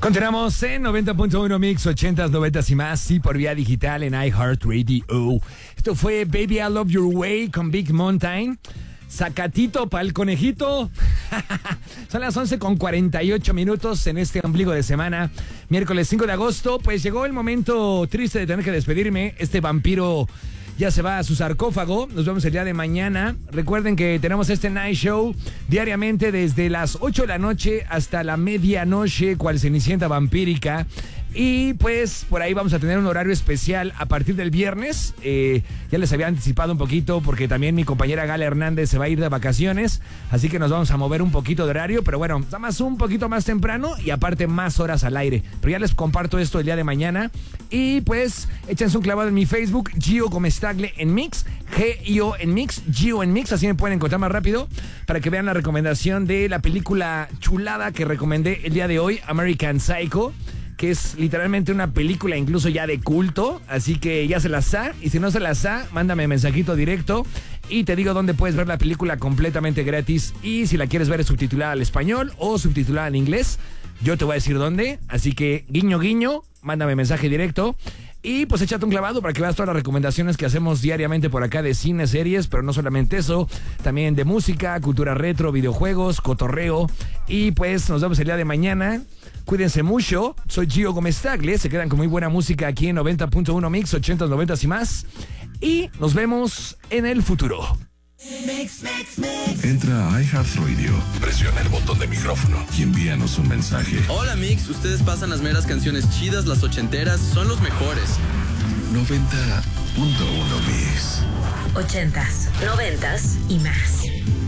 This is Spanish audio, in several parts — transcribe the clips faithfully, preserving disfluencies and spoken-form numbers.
Continuamos en noventa punto uno Mix, ochentas, noventas y más, sí, por vía digital en iHeartRadio. Esto fue Baby I Love Your Way con Big Mountain. Sacatito para el conejito. Son las once con cuarenta y ocho minutos en este ombligo de semana, miércoles cinco de agosto. Pues llegó el momento triste de tener que despedirme. Este vampiro ya se va a su sarcófago. Nos vemos el día de mañana. Recuerden que tenemos este night show diariamente desde las ocho de la noche hasta la medianoche, cual Cenicienta vampírica. Y pues por ahí vamos a tener un horario especial a partir del viernes. Eh, ya les había anticipado un poquito porque también mi compañera Gala Hernández se va a ir de vacaciones. Así que nos vamos a mover un poquito de horario. Pero bueno, está más un poquito más temprano y aparte más horas al aire. Pero ya les comparto esto el día de mañana. Y pues échense un clavado en mi Facebook, Gio Comestagle en Mix. G I O en Mix, Gio en Mix. Así me pueden encontrar más rápido para que vean la recomendación de la película chulada que recomendé el día de hoy, American Psycho, que es literalmente una película incluso ya de culto, así que ya se las da, y si no se las da, mándame mensajito directo y te digo dónde puedes ver la película completamente gratis, y si la quieres ver subtitulada al español o subtitulada en inglés, yo te voy a decir dónde, así que guiño guiño, mándame mensaje directo. Y pues échate un clavado para que veas todas las recomendaciones que hacemos diariamente por acá de cine, series, pero no solamente eso, también de música, cultura retro, videojuegos, cotorreo. Y pues nos vemos el día de mañana. Cuídense mucho. Soy Gio Comestagle. Se quedan con muy buena música aquí en noventa punto uno Mix, ochentas, noventas y más. Y nos vemos en el futuro. Mix, mix, mix. Entra a iHeartRadio, presiona el botón de micrófono y envíanos un mensaje. Hola Mix, ustedes pasan las meras canciones chidas, las ochenteras, son los mejores. noventa punto uno Mix. Ochentas, noventas y más.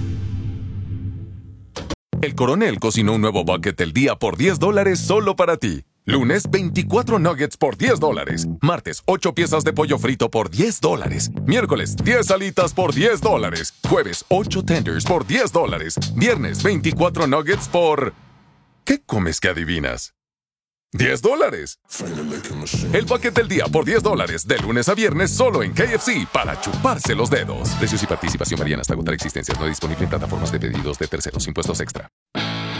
El Coronel cocinó un nuevo bucket del día por diez dólares solo para ti. Lunes, veinticuatro nuggets por diez dólares. Martes, ocho piezas de pollo frito por diez dólares. Miércoles, diez alitas por diez dólares. Jueves, ocho tenders por diez dólares. Viernes, veinticuatro nuggets por... ¿Qué comes que adivinas? diez dólares. El bucket del día por diez dólares. De lunes a viernes solo en K F C para chuparse los dedos. Precios y participación varían hasta agotar existencias. No disponible en plataformas de pedidos de terceros. Impuestos extra.